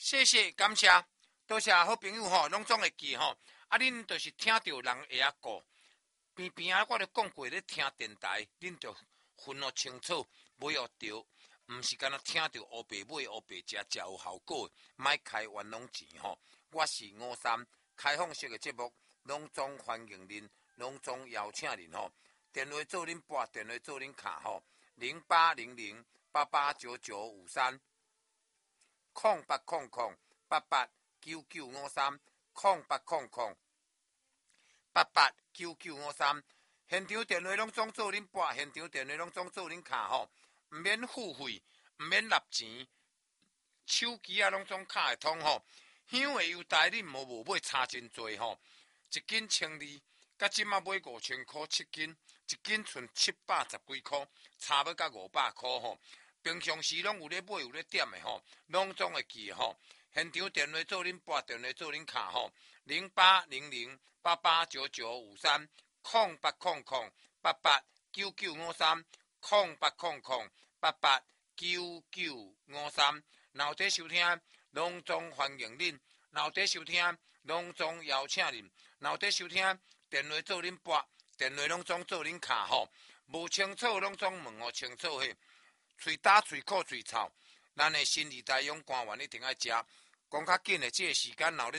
谢谢感谢，多谢好朋友吼，拢总会记吼。啊，恁就是听到人会晓顾，边边啊，我咧讲过咧听电台，恁就分得清楚，袂学着，毋是干那听到乌白买乌白食，食有效果，莫开冤枉钱吼。我是53开放式嘅节目，拢总欢迎恁，拢总邀请恁吼。电话做恁拨，电话做恁卡吼，0800889953。0800889953 0800889953，现场电话拢总做恁拨，现场电话拢总做恁卡吼，毋免付费，毋免纳钱，手机啊拢总卡会通吼。香的优待恁无买差真多吼，一斤1200，甲即马买5000块7斤，一斤剩710几块，差要甲500块吼。平常时拢有咧买有咧点的吼，拢总会记吼。现场电话做恁拨，电话做恁卡吼，0800889953 0800889953 0800889953。若有在收听，拢总欢迎恁；若有在收听，拢总邀请恁；若有在收听，电话做恁拨，电话拢总做恁卡吼。无清楚拢总问互清楚嘿。喙焦、喙苦、喙臭，咱的新二代勇官员一定爱食。讲较紧的，这个时间，若有咧